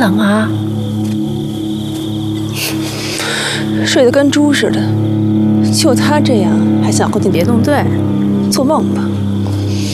冷啊？ 睡得跟猪似的，就他这样还想混进别动队，做梦吧！